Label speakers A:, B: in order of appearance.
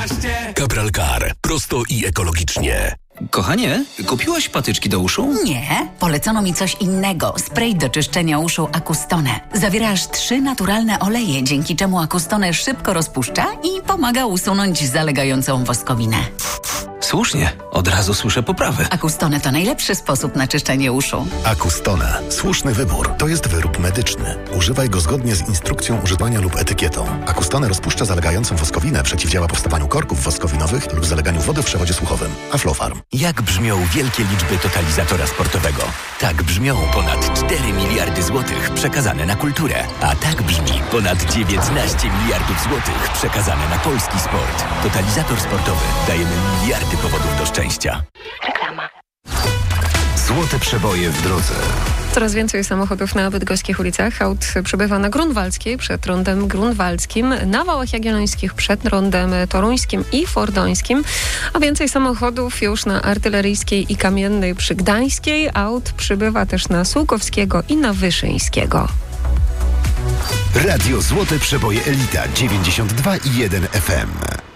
A: Cabral Car. Prosto i ekologicznie.
B: Kochanie, kupiłaś patyczki do uszu?
C: Nie, polecono mi coś innego. Spray do czyszczenia uszu Acustone. Zawiera aż 3 naturalne oleje, dzięki czemu Acustone szybko rozpuszcza i pomaga usunąć zalegającą woskowinę.
B: Słusznie, od razu słyszę poprawę.
C: Acustone to najlepszy sposób na czyszczenie uszu.
D: Acustone. Słuszny wybór. To jest wyrób medyczny. Używaj go zgodnie z instrukcją używania lub etykietą. Acustone rozpuszcza zalegającą woskowinę, przeciwdziała powstawaniu korków woskowinowych lub zaleganiu wody w przewodzie słuchowym. Aflofarm.
A: Jak brzmią wielkie liczby totalizatora sportowego? Tak brzmią ponad 4 miliardy złotych przekazane na kulturę. A tak brzmi ponad 19 miliardów złotych przekazane na polski sport. Totalizator sportowy. Dajemy miliardy powodów do szczęścia.
E: Reklama.
D: Złote przeboje w drodze.
E: Coraz więcej samochodów na bydgoskich ulicach. Aut przybywa na Grunwaldzkiej przed rondem grunwaldzkim, na Wałach Jagiellońskich przed rondem toruńskim i fordońskim, a więcej samochodów już na Artyleryjskiej i Kamiennej przy Gdańskiej. Aut przybywa też na Sułkowskiego i na Wyszyńskiego.
D: Radio Złote Przeboje Elita 92,1 FM.